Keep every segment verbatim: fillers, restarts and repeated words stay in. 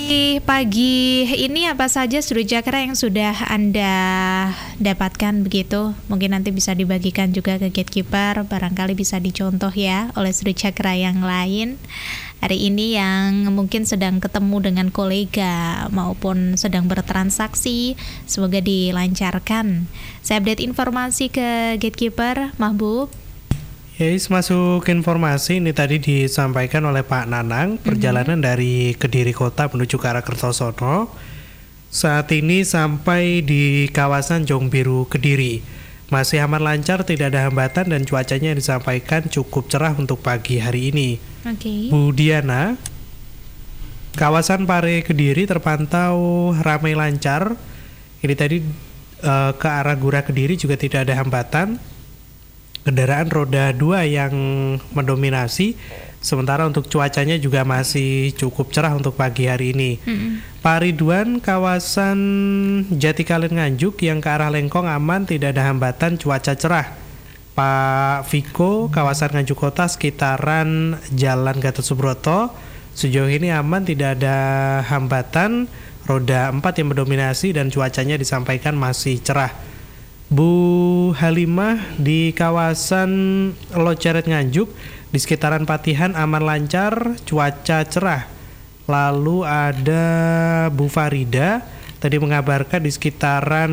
pagi ini apa saja Sudut Cakra yang sudah Anda dapatkan begitu? Mungkin nanti bisa dibagikan juga ke Gatekeeper, barangkali bisa dicontoh ya oleh Sudut Cakra yang lain. Hari ini yang mungkin sedang ketemu dengan kolega maupun sedang bertransaksi, semoga dilancarkan. Saya update informasi ke Gatekeeper, Mahbub. Yes, masuk informasi ini tadi disampaikan oleh Pak Nanang, perjalanan mm-hmm. dari Kediri Kota menuju ke arah Kertosono. Saat ini sampai di kawasan Jongbiru Kediri. Masih aman lancar, tidak ada hambatan dan cuacanya disampaikan cukup cerah untuk pagi hari ini. Oke. Okay. Bu Diana, kawasan Pare Kediri terpantau ramai lancar. Ini tadi uh, ke arah Gura Kediri juga tidak ada hambatan. Kendaraan roda dua yang mendominasi, sementara untuk cuacanya juga masih cukup cerah untuk pagi hari ini. Mm-hmm. Pak Ridwan, kawasan Jatikalen Nganjuk yang ke arah Lengkong aman, tidak ada hambatan, cuaca cerah. Pak Viko, kawasan Nganjuk Kota sekitaran Jalan Gatot Subroto, sejauh ini aman, tidak ada hambatan, roda empat yang mendominasi dan cuacanya disampaikan masih cerah. Bu Halimah, di kawasan Loceret Nganjuk di sekitaran Patihan aman lancar, cuaca cerah. Lalu ada Bu Farida tadi mengabarkan di sekitaran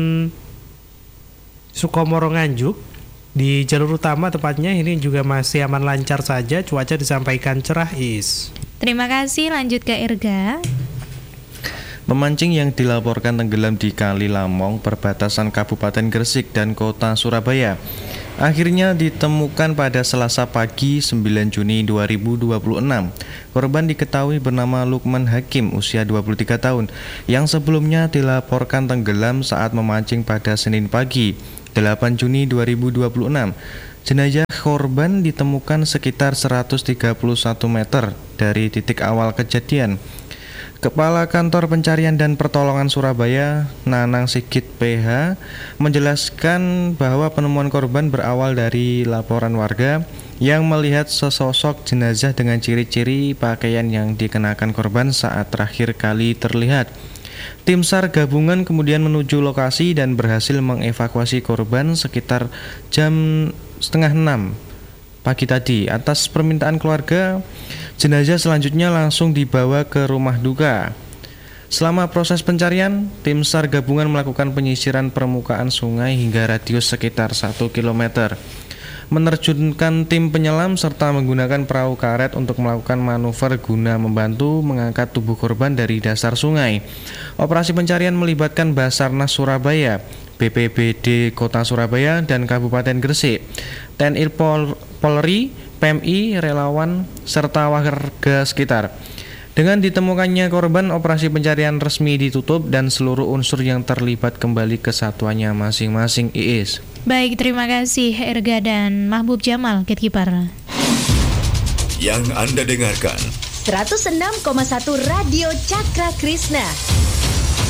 Sukomoro Nganjuk di jalur utama tepatnya ini juga masih aman lancar saja, cuaca disampaikan cerah. Is. Terima kasih, lanjut ke Irga. Pemancing yang dilaporkan tenggelam di Kali Lamong, perbatasan Kabupaten Gresik dan Kota Surabaya, akhirnya ditemukan pada Selasa pagi sembilan Juni dua ribu dua puluh enam. Korban diketahui bernama Lukman Hakim, usia dua puluh tiga tahun, yang sebelumnya dilaporkan tenggelam saat memancing pada Senin pagi, delapan Juni dua ribu dua puluh enam. Jenazah korban ditemukan sekitar seratus tiga puluh satu meter dari titik awal kejadian. Kepala Kantor Pencarian dan Pertolongan Surabaya, Nanang Sigit P H, menjelaskan bahwa penemuan korban berawal dari laporan warga yang melihat sesosok jenazah dengan ciri-ciri pakaian yang dikenakan korban saat terakhir kali terlihat. Tim SAR gabungan kemudian menuju lokasi dan berhasil mengevakuasi korban sekitar jam setengah enam pagi tadi. Atas permintaan keluarga, jenazah selanjutnya langsung dibawa ke rumah duka. Selama proses pencarian, tim SAR gabungan melakukan penyisiran permukaan sungai hingga radius sekitar satu kilometer. Menerjunkan tim penyelam serta menggunakan perahu karet untuk melakukan manuver guna membantu mengangkat tubuh korban dari dasar sungai. Operasi pencarian melibatkan Basarnas Surabaya, B P B D Kota Surabaya dan Kabupaten Gresik, T N I Pol- Polri, P M I, relawan, serta warga sekitar. Dengan ditemukannya korban, operasi pencarian resmi ditutup dan seluruh unsur yang terlibat kembali ke satuannya masing-masing. Iis. Baik, terima kasih Erga dan Mahbub Jamal, Gatekeeper. Yang Anda dengarkan seratus enam koma satu Radio Cakra Krishna.